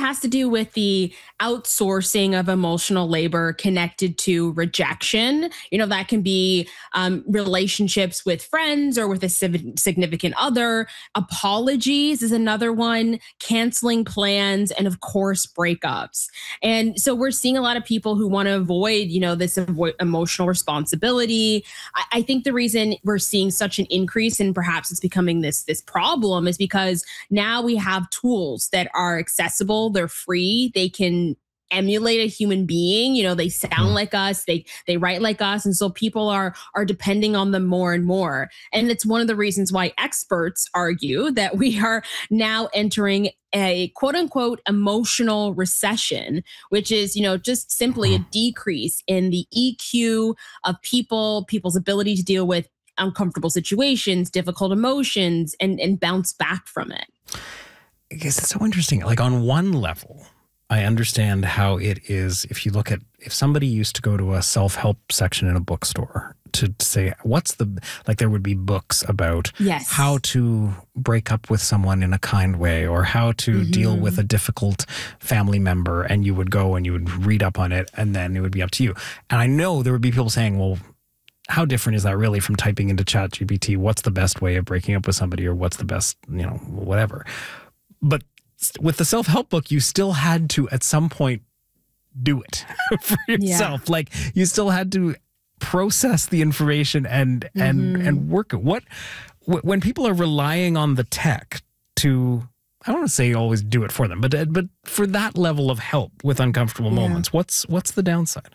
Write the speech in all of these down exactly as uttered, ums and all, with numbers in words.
has to do with the outsourcing of emotional labor connected to rejection. You know, that can be um, relationships with friends or with a significant other. Apologies is another one, canceling plans, and of course, breakups. And so we're seeing a lot of people who want to avoid, you know, this avoid emotional responsibility. I, I think the reason we're seeing such an increase and perhaps it's becoming this, this problem is because now we have tools that are accessible, they're free, they can emulate a human being. You know, they sound like us, they they write like us, and so people are are depending on them more and more. And it's one of the reasons why experts argue that we are now entering a quote unquote emotional recession, which is, you know, just simply a decrease in the E Q of people, people's ability to deal with uncomfortable situations, difficult emotions, and and bounce back from it. I guess it's so interesting. Like on one level, I understand how it is. If you look at, if somebody used to go to a self-help section in a bookstore to say, what's the, like there would be books about yes. how to break up with someone in a kind way or how to mm-hmm. deal with a difficult family member. And you would go and you would read up on it and then it would be up to you. And I know there would be people saying, well, how different is that really from typing into ChatGPT? What's the best way of breaking up with somebody or what's the best, you know, whatever. But with the self-help book, you still had to, at some point, do it for yourself. Yeah. Like, you still had to process the information and mm-hmm. and and work it. What, when people are relying on the tech to, I don't want to say always do it for them, but but for that level of help with uncomfortable yeah. moments, what's what's the downside?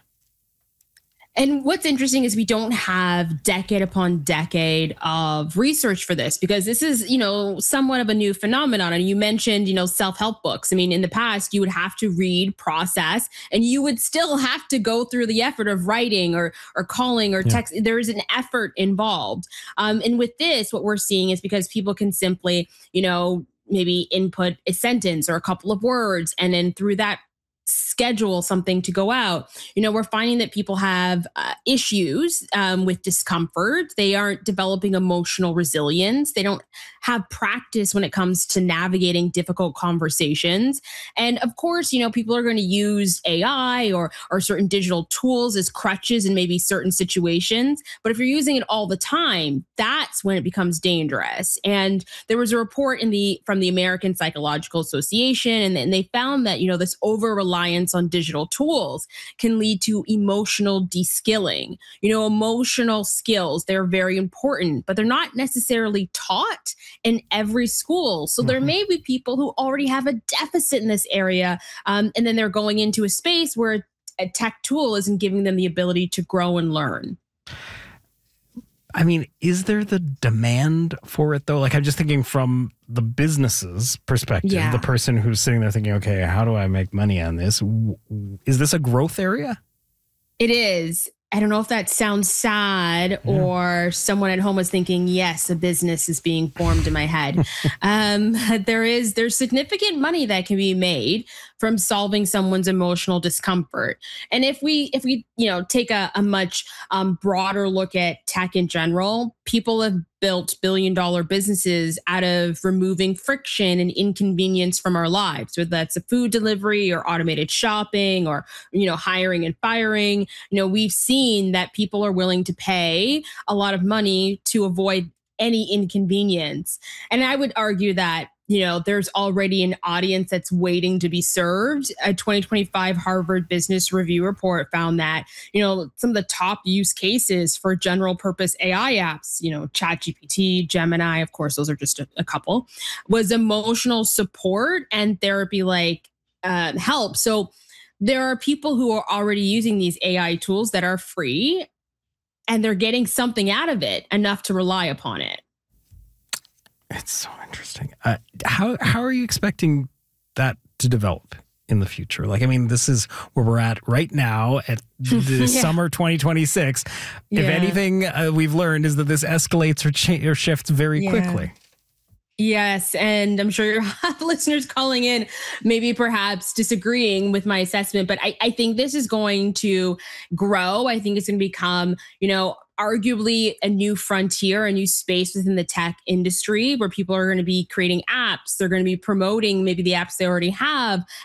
And what's interesting is we don't have decade upon decade of research for this because this is, you know, somewhat of a new phenomenon. And you mentioned, you know, self-help books. I mean, in the past, you would have to read, process, and you would still have to go through the effort of writing or or calling or text. Yeah. There is an effort involved. Um, and with this, what we're seeing is because people can simply, you know, maybe input a sentence or a couple of words, and then through that schedule something to go out. You know, we're finding that people have uh, issues um, with discomfort. They aren't developing emotional resilience. They don't have practice when it comes to navigating difficult conversations. And of course, you know, people are going to use A I or, or certain digital tools as crutches in maybe certain situations. But if you're using it all the time, that's when it becomes dangerous. And there was a report in the from the American Psychological Association, and, and they found that, you know, this over-reliance on digital tools can lead to emotional de-skilling. You know, emotional skills, they're very important, but they're not necessarily taught in every school. So mm-hmm. there may be people who already have a deficit in this area, um, and then they're going into a space where a tech tool isn't giving them the ability to grow and learn. I mean, is there the demand for it though? Like, I'm just thinking from the business's perspective, yeah. the person who's sitting there thinking, okay, how do I make money on this? Is this a growth area? It is. I don't know if that sounds sad yeah. or someone at home was thinking, yes, a business is being formed in my head. um, there is, there's significant money that can be made from solving someone's emotional discomfort. And if we, if we, you know, take a, a much um, broader look at tech in general, people have built billion dollar businesses out of removing friction and inconvenience from our lives, whether that's a food delivery or automated shopping or, you know, hiring and firing. You know, we've seen that people are willing to pay a lot of money to avoid any inconvenience. And I would argue that, you know, there's already an audience that's waiting to be served. A twenty twenty-five Harvard Business Review report found that, you know, some of the top use cases for general purpose A I apps, you know, ChatGPT, Gemini, of course, those are just a, a couple, was emotional support and therapy like uh, help. So there are people who are already using these A I tools that are free and they're getting something out of it enough to rely upon it. It's so interesting. Uh, how how are you expecting that to develop in the future? Like, I mean, this is where we're at right now at the yeah. summer twenty twenty-six. Yeah. If anything uh, we've learned is that this escalates or, cha- or shifts very yeah. quickly. Yes. And I'm sure your listeners calling in, maybe perhaps disagreeing with my assessment, but I, I think this is going to grow. I think it's going to become, you know, arguably a new frontier, a new space within the tech industry where people are going to be creating apps. They're going to be promoting maybe the apps they already have